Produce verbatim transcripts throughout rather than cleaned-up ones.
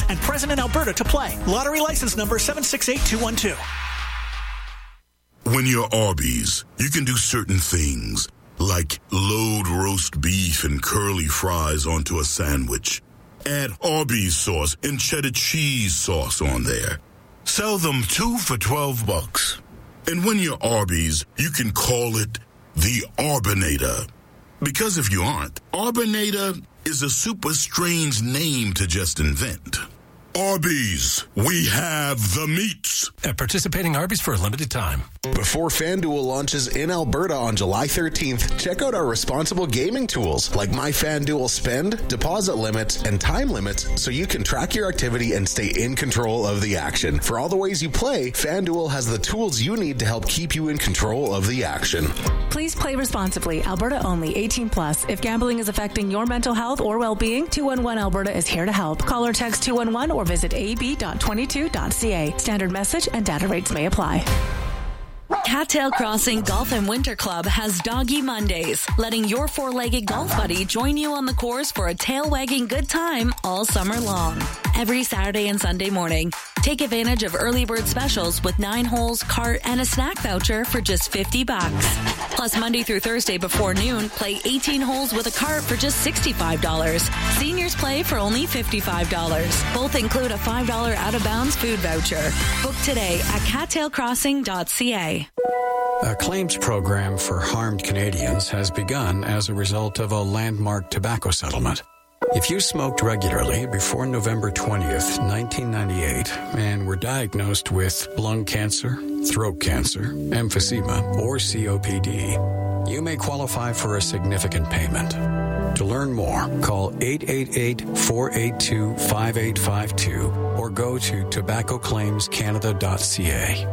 and present in Alberta to play. Lottery license number seven six eight two one two. When you're Arby's, you can do certain things, like load roast beef and curly fries onto a sandwich. Add Arby's sauce and cheddar cheese sauce on there. Sell them two for twelve bucks. And when you're Arby's, you can call it the Arbinator. Because if you aren't, Arbinator is a super strange name to just invent. Arby's, we have the meats. At participating Arby's for a limited time. Before FanDuel launches in Alberta on July thirteenth, check out our responsible gaming tools like My FanDuel Spend, deposit limits, and time limits so you can track your activity and stay in control of the action. For all the ways you play, FanDuel has the tools you need to help keep you in control of the action. Please play responsibly. Alberta only. eighteen plus. If gambling is affecting your mental health or well-being, two one one Alberta is here to help. Call or text two one one or visit a b dot twenty-two dot c a. Standard message and data rates may apply. Cattail Crossing Golf and Winter Club has Doggy Mondays, letting your four-legged golf buddy join you on the course for a tail-wagging good time all summer long. Every Saturday and Sunday morning, take advantage of early bird specials with nine holes, cart, and a snack voucher for just fifty bucks. Plus, Monday through Thursday before noon, play eighteen holes with a cart for just sixty-five dollars. Seniors play for only fifty-five dollars. Both include a five dollars out-of-bounds food voucher. Book today at cattail crossing dot c a. A claims program for harmed Canadians has begun as a result of a landmark tobacco settlement. If you smoked regularly before November twentieth, nineteen ninety-eight, and were diagnosed with lung cancer, throat cancer, emphysema, or C O P D, you may qualify for a significant payment. To learn more, call eight eight eight, four eight two, five eight five two or go to tobacco claims canada dot c a.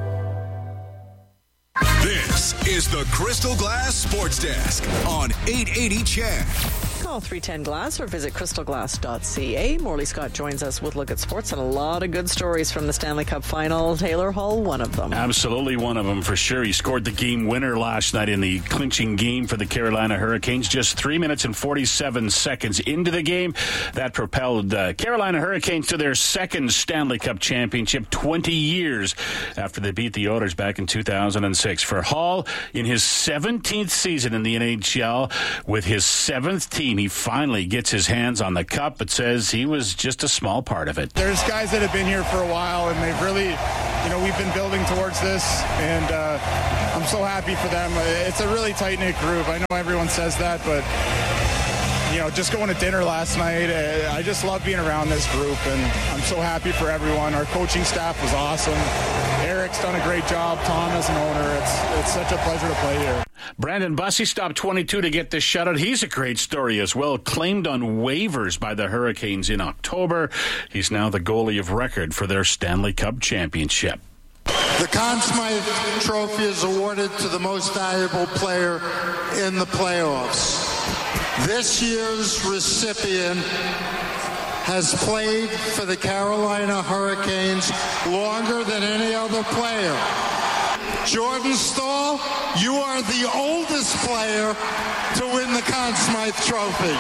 This is the Crystal Glass Sports Desk on eight eighty C H E D. Call three ten glass or visit crystal glass dot c a. Morley Scott joins us with Look at Sports and a lot of good stories from the Stanley Cup final. Taylor Hall, one of them. Absolutely one of them for sure. He scored the game winner last night in the clinching game for the Carolina Hurricanes. Just three minutes and forty-seven seconds into the game. That propelled uh, Carolina Hurricanes to their second Stanley Cup championship twenty years after they beat the Oilers back in two thousand six. For Hall, in his seventeenth season in the N H L, with his seventh team, he finally gets his hands on the cup, but says he was just a small part of it. There's guys that have been here for a while, and they've really, you know, we've been building towards this, and uh, I'm so happy for them. It's a really tight-knit group. I know everyone says that, but, you know, just going to dinner last night, I just love being around this group, and I'm so happy for everyone. Our coaching staff was awesome. Eric's done a great job. Tom as an owner. It's, it's such a pleasure to play here. Brandon Bussey stopped twenty-two to get this shutout. He's a great story as well. Claimed on waivers by the Hurricanes in October. He's now the goalie of record for their Stanley Cup championship. The Conn Smythe Trophy is awarded to the most valuable player in the playoffs. This year's recipient has played for the Carolina Hurricanes longer than any other player. Jordan Staal, you are the oldest player to win the Conn Smythe Trophy.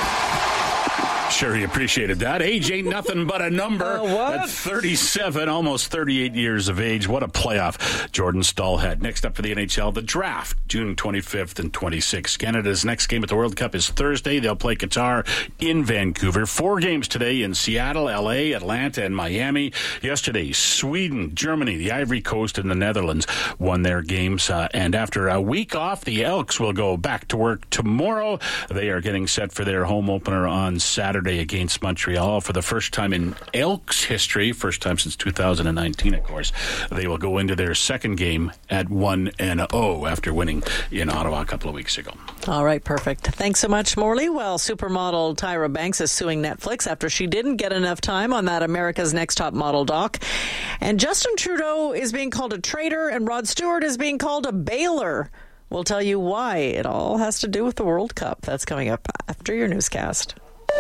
Sure, he appreciated that. Age ain't nothing but a number. Uh, what? At thirty-seven, almost thirty-eight years of age. What a playoff Jordan Staal had. Next up for the N H L, the draft, June twenty-fifth and twenty-sixth. Canada's next game at the World Cup is Thursday. They'll play Qatar in Vancouver. Four games today in Seattle, L A, Atlanta, and Miami. Yesterday, Sweden, Germany, the Ivory Coast, and the Netherlands won their games. Uh, and after a week off, the Elks will go back to work tomorrow. They are getting set for their home opener on Saturday against Montreal for the first time in Elks history, first time since two thousand nineteen, of course. They will go into their second game at one and oh after winning in Ottawa a couple of weeks ago. All right, perfect. Thanks so much, Morley. Well, supermodel Tyra Banks is suing Netflix after she didn't get enough time on that America's Next Top Model doc. And Justin Trudeau is being called a traitor, and Rod Stewart is being called a bailer. We'll tell you why it all has to do with the World Cup. That's coming up after your newscast.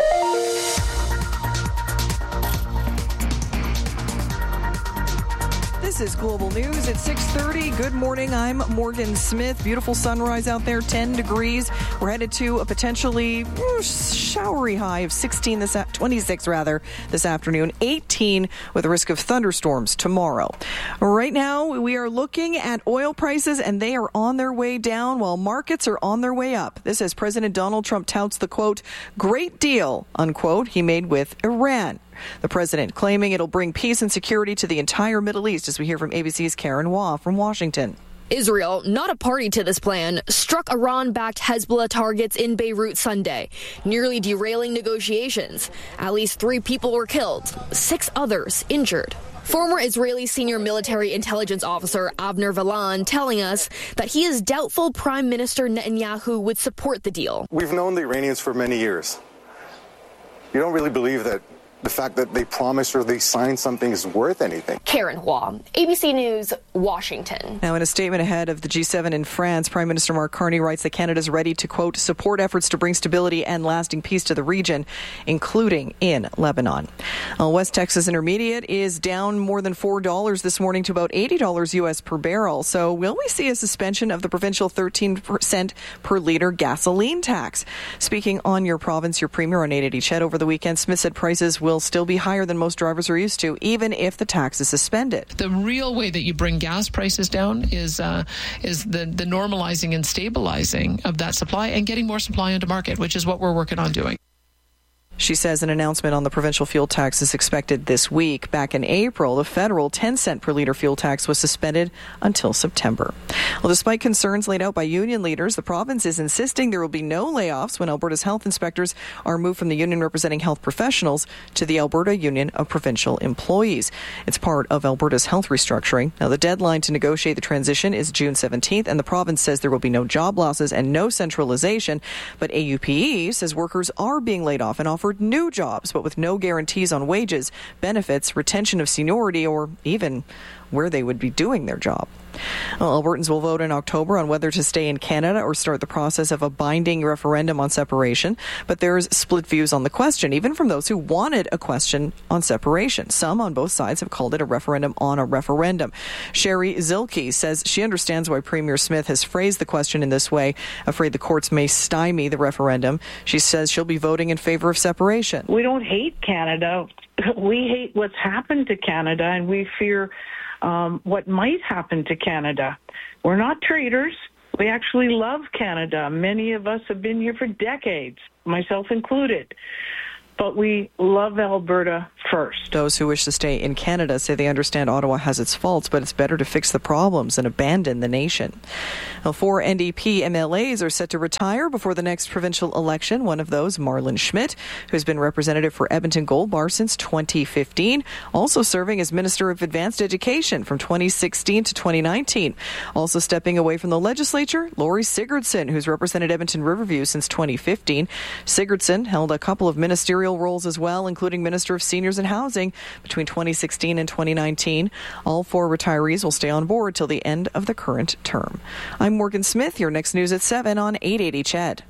This is Global News at six thirty. Good morning. I'm Morgan Smith. Beautiful sunrise out there, ten degrees. We're headed to a potentially showery high of sixteen this twenty-six rather this afternoon, eighteen with a risk of thunderstorms tomorrow. Right now, we are looking at oil prices, and they are on their way down while markets are on their way up. This as President Donald Trump touts the, quote, great deal, unquote, he made with Iran. The president claiming it'll bring peace and security to the entire Middle East, as we hear from A B C's Karen Waugh from Washington. Israel, not a party to this plan, struck Iran-backed Hezbollah targets in Beirut Sunday, nearly derailing negotiations. At least three people were killed, six others injured. Former Israeli senior military intelligence officer Avner Valan telling us that he is doubtful Prime Minister Netanyahu would support the deal. We've known the Iranians for many years. You don't really believe that the fact that they promised or they signed something is worth anything. Karen Hua, A B C News, Washington. Now, in a statement ahead of the G seven in France, Prime Minister Mark Carney writes that Canada is ready to, quote, support efforts to bring stability and lasting peace to the region, including in Lebanon. Well, West Texas Intermediate is down more than four dollars this morning to about eighty dollars U S per barrel. So will we see a suspension of the provincial thirteen cent per litre gasoline tax? Speaking on Your Province, Your Premier on eight eighty C H E D over the weekend, Smith said prices will will still be higher than most drivers are used to, even if the tax is suspended. The real way that you bring gas prices down is uh, is the, the normalizing and stabilizing of that supply and getting more supply into market, which is what we're working on doing. She says an announcement on the provincial fuel tax is expected this week. Back in April, the federal ten cent per litre fuel tax was suspended until September. Well, despite concerns laid out by union leaders, the province is insisting there will be no layoffs when Alberta's health inspectors are moved from the union representing health professionals to the Alberta Union of Provincial Employees. It's part of Alberta's health restructuring. Now, the deadline to negotiate the transition is June seventeenth, and the province says there will be no job losses and no centralization. But A U P E says workers are being laid off and offered new jobs, but with no guarantees on wages, benefits, retention of seniority, or even where they would be doing their job. Well, Albertans will vote in October on whether to stay in Canada or start the process of a binding referendum on separation. But there's split views on the question, even from those who wanted a question on separation. Some on both sides have called it a referendum on a referendum. Sherry Zilke says she understands why Premier Smith has phrased the question in this way, afraid the courts may stymie the referendum. She says she'll be voting in favor of separation. We don't hate Canada. We hate what's happened to Canada, and we fear Um, what might happen to Canada. We're not traitors. We actually love Canada. Many of us have been here for decades, myself included. But we love Alberta first. Those who wish to stay in Canada say they understand Ottawa has its faults, but it's better to fix the problems and abandon the nation. Now, four N D P M L As are set to retire before the next provincial election. One of those, Marlon Schmidt, who's been representative for Edmonton Gold Bar since twenty fifteen, also serving as Minister of Advanced Education from twenty sixteen to twenty nineteen. Also stepping away from the legislature, Laurie Sigurdsson, who's represented Edmonton Riverview since twenty fifteen. Sigurdsson held a couple of ministerial roles as well, including Minister of Seniors and Housing between twenty sixteen and twenty nineteen. All four retirees will stay on board till the end of the current term. I'm Morgan Smith. Your next news at seven on eight eighty C H E D.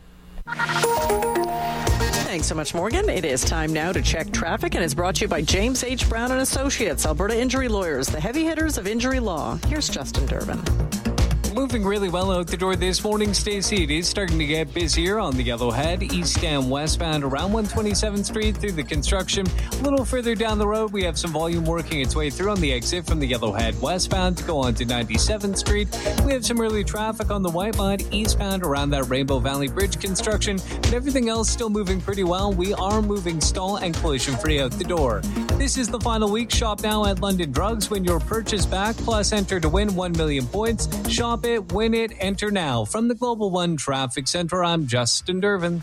Thanks so much, Morgan. It is time now to check traffic, and it's brought to you by James H. Brown and Associates, Alberta Injury Lawyers, the heavy hitters of injury law. Here's Justin Durbin. Moving really well out the door this morning, Stacey. It is starting to get busier on the Yellowhead, east and westbound around one twenty-seventh Street through the construction. A little further down the road, we have some volume working its way through on the exit from the Yellowhead westbound to go on to ninety-seventh Street. We have some early traffic on the Whitemud eastbound around that Rainbow Valley Bridge construction, but everything else still moving pretty well. We are moving stall and collision free out the door. This is the final week. Shop now at London Drugs. When your purchase back, plus enter to win one million points. Shop it, win it, enter now. From the Global One Traffic Center, I'm Justin Durbin.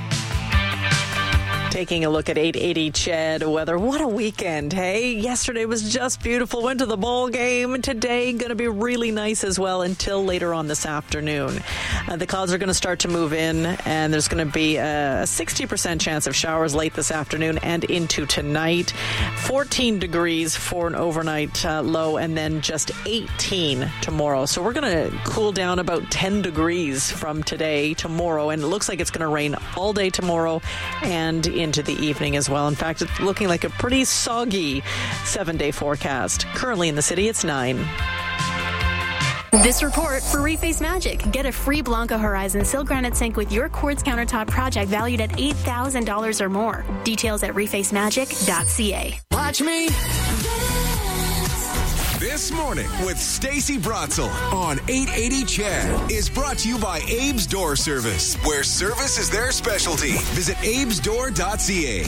Taking a look at eight eighty C H E D weather. What a weekend, hey? Yesterday was just beautiful. Went to the ball game. Today, going to be really nice as well until later on this afternoon. Uh, the clouds are going to start to move in, and there's going to be a sixty percent chance of showers late this afternoon and into tonight. fourteen degrees for an overnight uh, low, and then just eighteen tomorrow. So we're going to cool down about ten degrees from today, tomorrow, and it looks like it's going to rain all day tomorrow and into the evening as well. In fact, it's looking like a pretty soggy seven-day forecast. Currently in the city, it's nine. This report for Reface Magic. Get a free Blanco Horizon Silk Granite Sink with your quartz countertop project valued at eight thousand dollars or more. Details at reface magic dot c a. Watch me. This Morning with Stacey Bratzel on eight eighty C H E D is brought to you by Abe's Door Service, where service is their specialty. Visit abes door dot c a.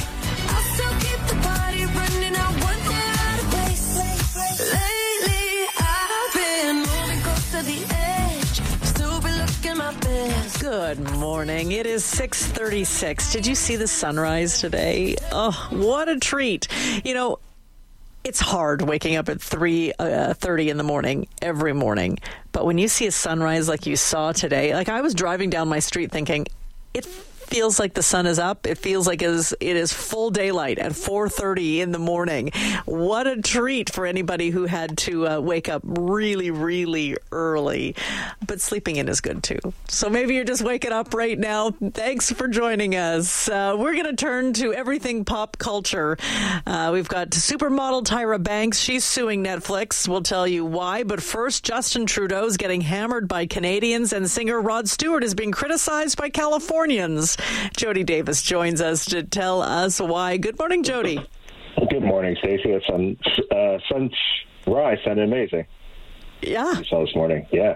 Good morning. It is six thirty-six. Did you see the sunrise today? Oh, what a treat. You know, it's hard waking up at three thirty in the morning every morning. But when you see a sunrise like you saw today, like I was driving down my street thinking, it feels like the sun is up. It feels like it is, it is full daylight at four thirty in the morning. What a treat for anybody who had to uh, wake up really, really early. But sleeping in is good too. So maybe you're just waking up right now. Thanks for joining us. Uh, we're going to turn to everything pop culture. Uh, we've got supermodel Tyra Banks. She's suing Netflix. We'll tell you why. But first, Justin Trudeau is getting hammered by Canadians, and singer Rod Stewart is being criticized by Californians. Jody Davis joins us to tell us why. Good morning, Jody. Good morning, Stacey. That sun, uh, sunrise sounded amazing. Yeah. You saw this morning. Yeah.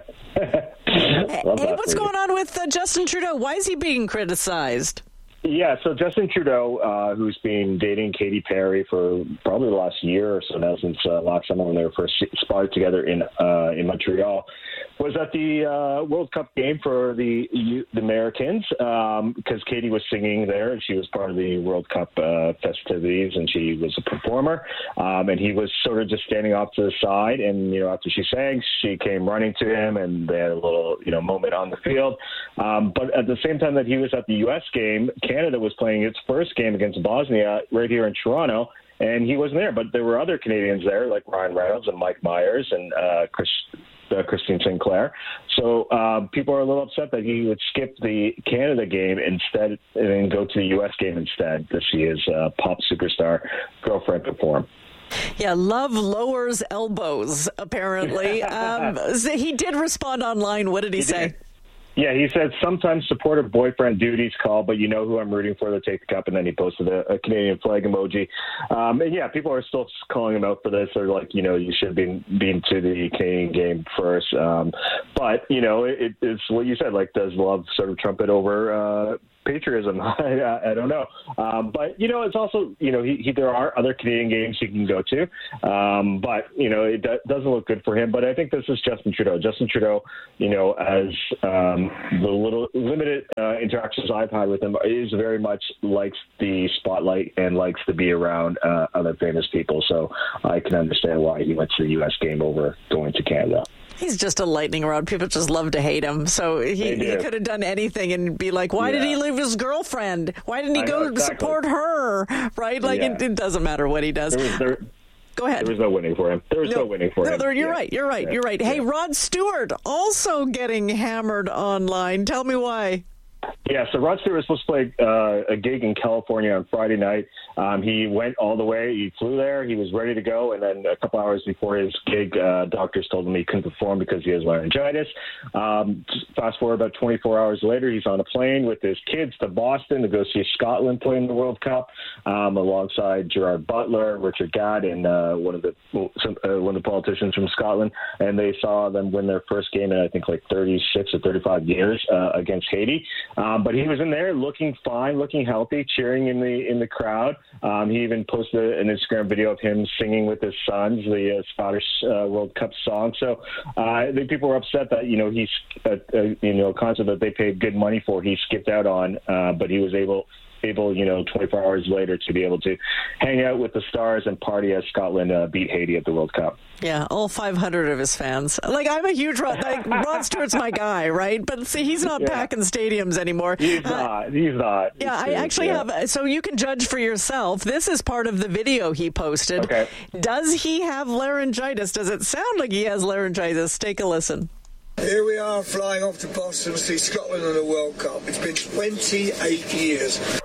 Hey, what's going on with uh, Justin Trudeau? Why is he being criticized? Yeah, so Justin Trudeau, uh, who's been dating Katy Perry for probably the last year or so now, since uh, last summer when they were first spotted together in uh, in Montreal, was at the uh, World Cup game for the the Americans um, because Katy was singing there and she was part of the World Cup uh, festivities and she was a performer. Um, and he was sort of just standing off to the side. And, you know, after she sang, she came running to him and they had a little, you know, moment on the field. Um, but at the same time that he was at the U S game, Canada was playing its first game against Bosnia right here in Toronto. And he wasn't there, but there were other Canadians there, like Ryan Reynolds and Mike Myers and uh, Chris, uh, Christine Sinclair. So uh, people are a little upset that he would skip the Canada game instead and go to the U S game instead to see his uh, pop superstar girlfriend perform. Yeah, love lowers elbows, apparently. um, so he did respond online. What did he, he say? Did. Yeah, he said, sometimes supportive boyfriend duties call, but you know who I'm rooting for to take the cup. And then he posted a, a Canadian flag emoji. Um, and yeah, people are still calling him out for this. They're like, you know, you should have been, been to the Canadian game first. Um, but, you know, it, it's what you said, like, does love sort of trumpet over uh, patriotism? I, I don't know. Um, but, you know, it's also, you know, he, he, there are other Canadian games he can go to. Um, but, you know, it do, doesn't look good for him. But I think this is Justin Trudeau. Justin Trudeau, you know, as um, the little limited uh, interactions I've had with him, is very much likes the spotlight and likes to be around uh, other famous people. So I can understand why he went to the U S game over going to Canada. He's just a lightning rod. People just love to hate him. So he, he could have done anything and be like, why yeah. did he leave his girlfriend? Why didn't he I go know, exactly. support her? Right? Like, yeah. it, it doesn't matter what he does. There was, there, Go ahead. There was no winning for him. There was no, no winning for no, him. There, you're yeah. right. You're right. Yeah. You're right. Hey, yeah. Rod Stewart also getting hammered online. Tell me why. Yeah, so Rod Stewart was supposed to play uh, a gig in California on Friday night. Um, he went all the way. He flew there. He was ready to go. And then a couple hours before his gig, uh, doctors told him he couldn't perform because he has laryngitis. Um, fast forward about twenty-four hours later, he's on a plane with his kids to Boston to go see Scotland play in the World Cup um, alongside Gerard Butler, Richard Gadd, and uh, one of the some, uh, one of the politicians from Scotland. And they saw them win their first game in, I think, like thirty-six or thirty-five years uh, against Haiti. Um, but he was in there looking fine, looking healthy, cheering in the in the crowd. Um, he even posted an Instagram video of him singing with his sons the uh, Scottish uh, World Cup song. So uh, the people were upset that, you know, he's a, a, you know, a concert that they paid good money for, he skipped out on, uh, but he was able able, you know, twenty-four hours later to be able to hang out with the stars and party as Scotland uh, beat Haiti at the World Cup. Yeah, all five hundred of his fans. Like, I'm a huge Rod, like, Rod Stewart's my guy, right? But see, he's not yeah. packing stadiums anymore. He's uh, not. He's not. Yeah, he's, I actually yeah. have, so you can judge for yourself. This is part of the video he posted. Okay. Does he have laryngitis? Does it sound like he has laryngitis? Take a listen. Here we are flying off to Boston to see Scotland in the World Cup. It's been twenty-eight years.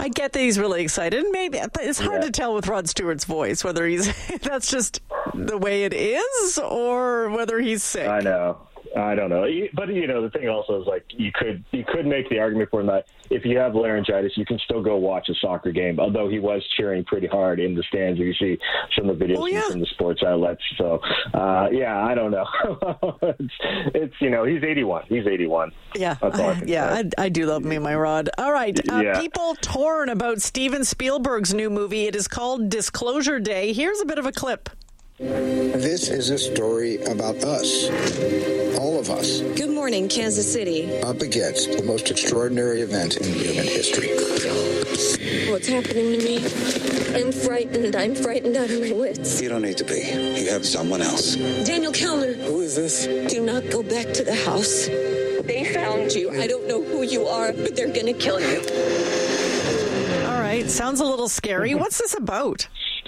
I get that he's really excited. Maybe it's hard Yeah. to tell with Rod Stewart's voice whether he's that's just the way it is or whether he's sick. I know. I don't know. But, you know, the thing also is, like, you could you could make the argument for him that if you have laryngitis, you can still go watch a soccer game, although he was cheering pretty hard in the stands. You see some of the videos Oh, yeah. from the sports outlets. So, uh, yeah, I don't know. it's, it's, you know, he's eighty-one. He's eighty-one. Yeah, That's all I can yeah, say. I, I do love me my Rod. All right, uh, Yeah. people torn about Steven Spielberg's new movie. It is called Disclosure Day. Here's a bit of a clip. This is a story about us, all of us, Good morning, Kansas City. up against the most extraordinary event in human history. What's happening to me? I'm frightened. I'm frightened out of my wits. You don't need to be. You have someone else. Daniel Kellner. Who is this? Do not go back to the house. They found you. I don't know who you are, but they're going to kill you. All right, sounds a little scary. What's this about?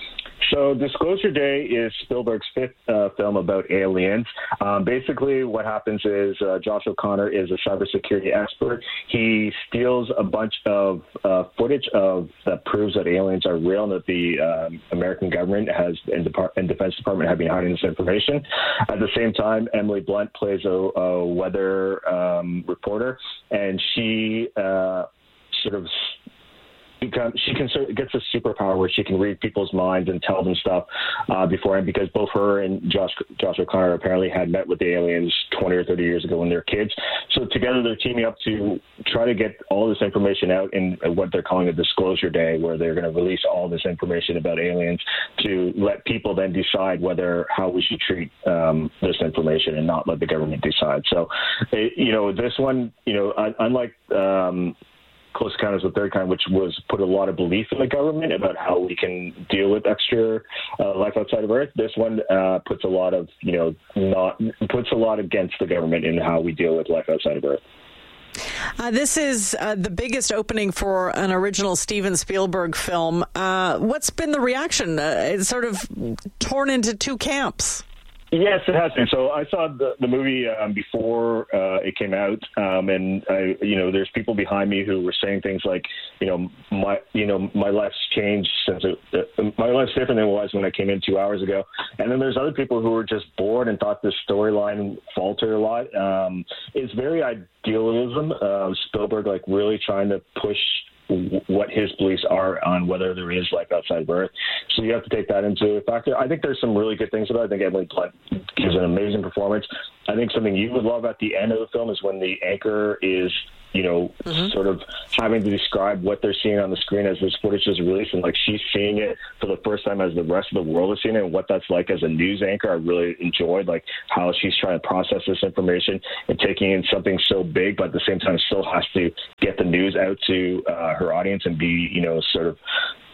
So Disclosure Day is Spielberg's fifth uh, film about aliens. Um, basically, what happens is uh, Josh O'Connor is a cybersecurity expert. He steals a bunch of uh, footage of that proves that aliens are real and that the um, American government has and, Depart- and Defense Department have been hiding this information. At the same time, Emily Blunt plays a, a weather um, reporter, and she uh, sort of Become, she can gets a superpower where she can read people's minds and tell them stuff uh, beforehand, because both her and Josh Josh O'Connor apparently had met with the aliens twenty or thirty years ago when they were kids. So together they're teaming up to try to get all this information out in what they're calling a Disclosure Day, where they're going to release all this information about aliens to let people then decide whether how we should treat um, this information and not let the government decide. So, it, you know, this one, you know, un- unlike um, Close Encounters of the Third Kind, which was put a lot of belief in the government about how we can deal with extra uh, life outside of Earth. This one uh, puts a lot of, you know, not puts a lot against the government in how we deal with life outside of Earth. Uh, this is uh, the biggest opening for an original Steven Spielberg film. Uh, what's been the reaction? Uh, it's sort of torn into two camps. Yes, it has been. So I saw the, the movie um, before uh, it came out, um, and I, you know, there's people behind me who were saying things like, you know, my, you know, my life's changed since it, uh, my life's different than it was when I came in two hours ago. And then there's other people who were just bored and thought this storyline faltered a lot. Um, it's very idealism. Uh, Spielberg, like, really trying to push what his beliefs are on whether there is life outside of Earth. So you have to take that into factor. I think there's some really good things about it. I think Emily Blunt gives an amazing performance. I think something you would love at the end of the film is when the anchor is, you know, mm-hmm. sort of having to describe what they're seeing on the screen as this footage is released, and like she's seeing it for the first time as the rest of the world is seeing it, and what that's like as a news anchor. I really enjoyed like how she's trying to process this information and taking in something so big, but at the same time still has to get the news out to uh, her audience and be, you know, sort of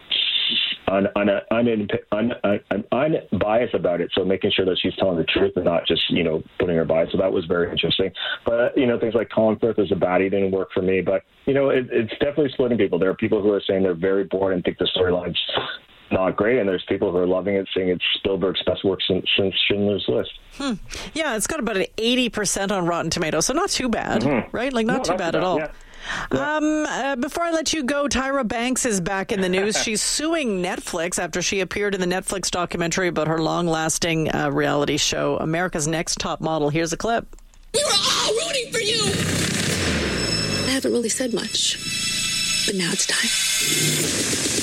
Un, un, un, un, un, unbiased about it, so making sure that she's telling the truth and not just, you know, putting her bias. So that was very interesting. But, you know, things like Colin Firth as a baddie didn't work for me. But, you know, it, it's definitely splitting people. There are people who are saying they're very bored and think the storyline's not great, and there's people who are loving it, saying it's Spielberg's best work since, since Schindler's List. Hmm. Yeah, it's got about an eighty percent on Rotten Tomatoes, so not too bad, mm-hmm. right? Like, not no, too not bad too at all. Yeah. Yeah. Um, uh, before I let you go, Tyra Banks is back in the news. She's suing Netflix after she appeared in the Netflix documentary about her long-lasting uh, reality show, America's Next Top Model. Here's a clip. We were all rooting for you. I haven't really said much, but now it's time.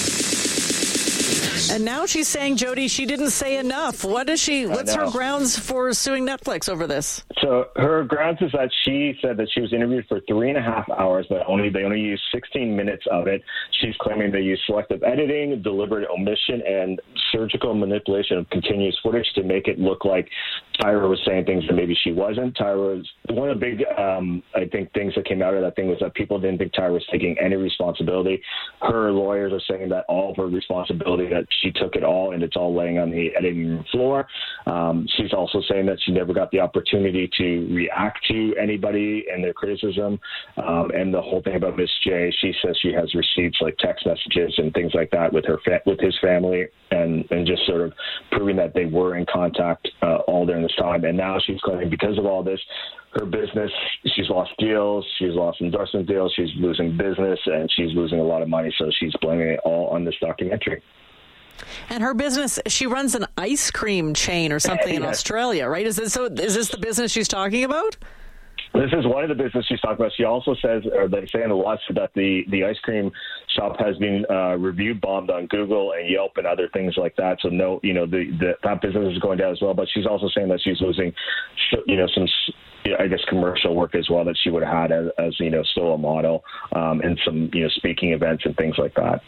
And now she's saying, Jody, she didn't say enough. What is she? What's her grounds for suing Netflix over this? So her grounds is that she said that she was interviewed for three and a half hours, but only they only used sixteen minutes of it. She's claiming they used selective editing, deliberate omission, and surgical manipulation of continuous footage to make it look like Tyra was saying things that maybe she wasn't. Tyra was one of the big, um, I think, things that came out of that thing was that people didn't think Tyra was taking any responsibility. Her lawyers are saying that all of her responsibility, that she took it all, and it's all laying on the editing room floor. Um, she's also saying that she never got the opportunity to react to anybody and their criticism. Um, and the whole thing about Miss J, she says she has receipts like text messages and things like that with her fa- with his family, and, and just sort of proving that they were in contact uh, all during this time. And now she's claiming because of all this, her business, she's lost deals, she's lost endorsement deals, she's losing business, and she's losing a lot of money. So she's blaming it all on this documentary. And her business, she runs an ice cream chain or something in Yes. Australia, right? Is this so? Is this the business she's talking about? This is one of the business she's talking about. She also says, or they say in the lawsuit, that the, the ice cream shop has been uh, review bombed on Google and Yelp and other things like that. So no, you know, the, the that business is going down as well. But she's also saying that she's losing, you know, some, I guess, commercial work as well that she would have had as, as you know, still a model, um, and some, you know, speaking events and things like that.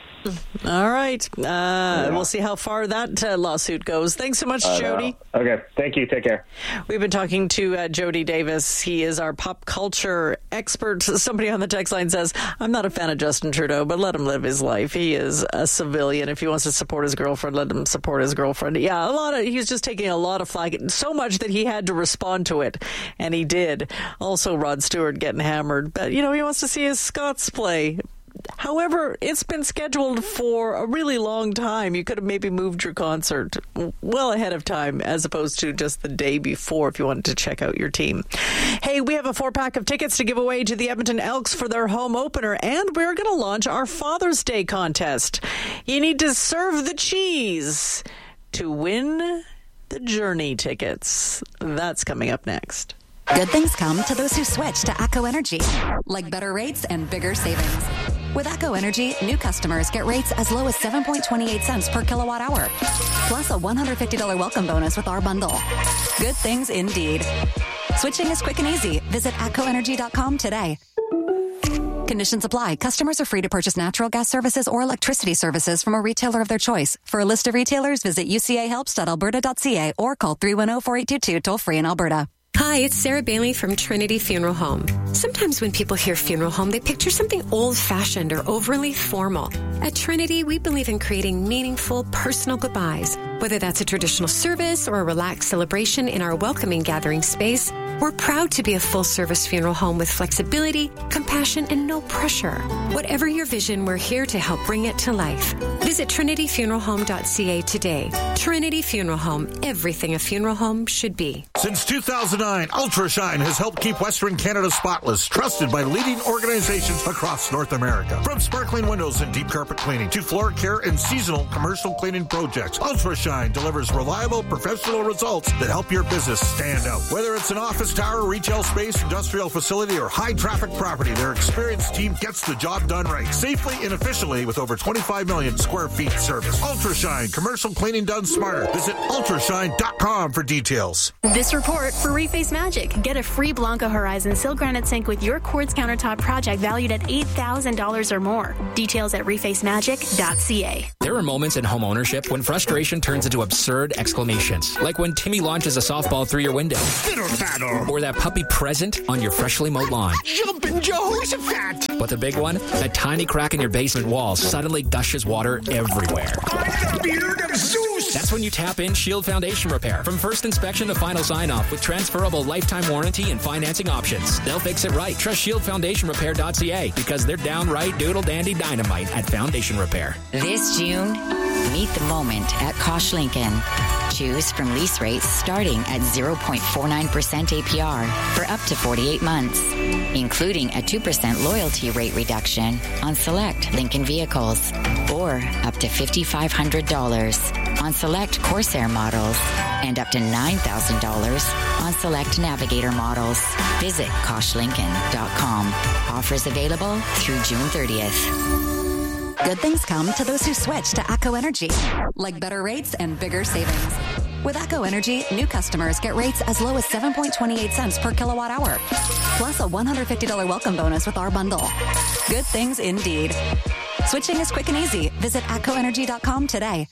All right. Uh, yeah. We'll see how far that uh, lawsuit goes. Thanks so much, uh, Jody. No. Okay. Thank you. Take care. We've been talking to uh, Jody Davis. He is our pop culture expert. Somebody on the text line says, I'm not a fan of Justin Trudeau, but let him live his life. He is a civilian. If he wants to support his girlfriend, let him support his girlfriend. Yeah, a lot of, he's just taking a lot of flack, so much that he had to respond to it. And he did. Also, Rod Stewart getting hammered. But, you know, he wants to see his Scots play. However, it's been scheduled for a really long time. You could have maybe moved your concert well ahead of time as opposed to just the day before if you wanted to check out your team. Hey, we have a four-pack of tickets to give away to the Edmonton Elks for their home opener, and we're going to launch our Father's Day contest. You need to serve the cheese to win the Journey tickets. That's coming up next. Good things come to those who switch to ACO Energy, like better rates and bigger savings. With ACO Energy, new customers get rates as low as seven point two eight cents per kilowatt hour, plus a one hundred fifty dollars welcome bonus with our bundle. Good things indeed. Switching is quick and easy. Visit A C O energy dot com today. Conditions apply. Customers are free to purchase natural gas services or electricity services from a retailer of their choice. For a list of retailers, visit u c a helps dot alberta dot c a or call three one zero, four eight two two toll free in Alberta. Hi, it's Sarah Bailey from Trinity Funeral Home. Sometimes when people hear funeral home, they picture something old-fashioned or overly formal. At Trinity, we believe in creating meaningful, personal goodbyes. Whether that's a traditional service or a relaxed celebration in our welcoming gathering space, we're proud to be a full-service funeral home with flexibility, compassion, and no pressure. Whatever your vision, we're here to help bring it to life. Visit trinity funeral home dot c a today. Trinity Funeral Home, everything a funeral home should be. Since two thousand nine, UltraShine has helped keep Western Canada spotless, trusted by leading organizations across North America. From sparkling windows and deep carpet cleaning to floor care and seasonal commercial cleaning projects, UltraShine delivers reliable, professional results that help your business stand out. Whether it's an office tower, retail space, industrial facility, or high-traffic property, their experienced team gets the job done right, safely and efficiently with over twenty-five million square feet service. UltraShine, commercial cleaning done smarter. Visit ultra shine dot com for details. This report for Reface Magic. Get a free Blanca Horizon Sil Granite Sink with your quartz countertop project valued at eight thousand dollars or more. Details at reface magic dot c a. There are moments in home ownership when frustration turns into absurd exclamations, like when Timmy launches a softball through your window. Fiddle-faddle. Or that puppy present on your freshly mowed lawn. Jumpin' Jehoshaphat. But the big one? That tiny crack in your basement wall suddenly gushes water everywhere. I'm the beard of Zeus. That's when you tap in Shield Foundation Repair. From first inspection to final sign-off with transferable lifetime warranty and financing options. They'll fix it right. Trust shield foundation repair dot c a because they're downright doodle-dandy dynamite at Foundation Repair. This June, meet the moment at Kosh Lincoln. Choose from lease rates starting at zero point four nine percent A P R for up to forty-eight months, including a two percent loyalty rate reduction on select Lincoln vehicles, or up to five thousand five hundred dollars on select Corsair models, and up to nine thousand dollars on select Navigator models. Visit kosh lincoln dot com. Offers available through June thirtieth. Good things come to those who switch to ACO Energy, like better rates and bigger savings. With ACO Energy, new customers get rates as low as seven point two eight cents per kilowatt hour, plus a one hundred fifty dollars welcome bonus with our bundle. Good things indeed. Switching is quick and easy. Visit A C O energy dot com today.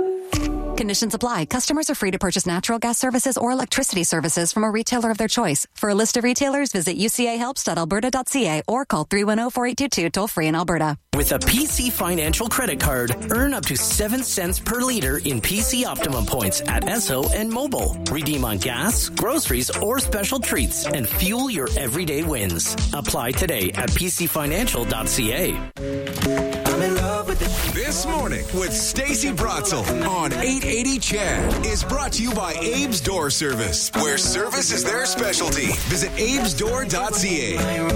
Conditions apply. Customers are free to purchase natural gas services or electricity services from a retailer of their choice. For a list of retailers, visit u c a helps dot alberta dot c a or call three one zero, four eight two two toll free in Alberta. With a P C Financial credit card, earn up to seven cents per liter in P C Optimum points at Esso and Mobile. Redeem on gas, groceries, or special treats and fuel your everyday wins. Apply today at p c financial dot c a. I'm in love with it. This Morning with Stacey Bratzel on eight eighty C H E D is brought to you by Abe's Door Service, where service is their specialty. Visit abes door dot c a.